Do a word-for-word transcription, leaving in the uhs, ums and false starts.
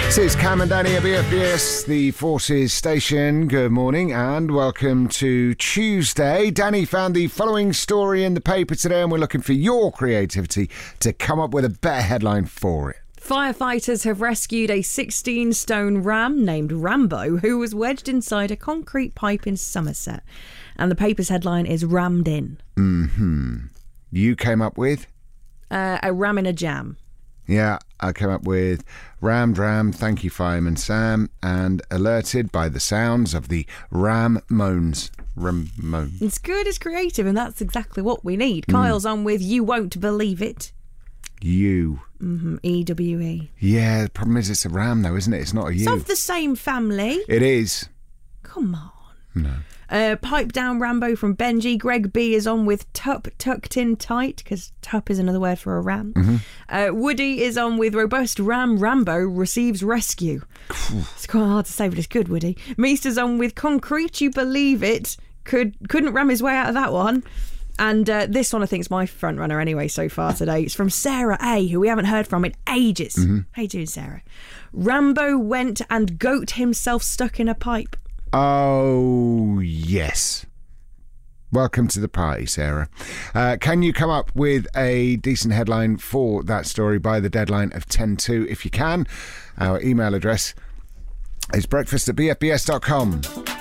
This is Cam and Danny at B F B S, the Forces station. Good morning and welcome to Tuesday. Danny found the following story in the paper today and we're looking for your creativity to come up with a better headline for it. Firefighters have rescued a sixteen-stone ram named Rambo who was wedged inside a concrete pipe in Somerset. And the paper's headline is Rammed In. Mm-hmm. You came up with? Uh, a ram in a jam. Yeah, I came up with Rammed Ram, thank you Fireman Sam, and alerted by the sounds of the ram moans. Ram moans. It's good, it's creative, and that's exactly what we need. Mm. Kyle's on with You Won't Believe It. You. Mm-hmm. E W E. Yeah, the problem is it's a ram though, isn't it? It's not a you. It's of the same family. It is. Come on. No. Uh, pipe down Rambo from Benji. Greg B is on with Tup tucked in tight, because tup is another word for a ram. Mm-hmm. Uh, Woody is on with robust ram Rambo receives rescue. It's quite hard to say, but it's good, Woody. Meester's on with concrete, you believe it. Could, couldn't ram his way out of that one. And uh, this one I think is my front runner anyway so far today. It's from Sarah A, who we haven't heard from in ages. Mm-hmm. How you doing, Sarah? Rambo went and goat himself stuck in a pipe. Oh, yes. Welcome to the party, Sarah. Uh, can you come up with a decent headline for that story by the deadline of ten to? If you can, our email address is breakfast at b f b s dot com.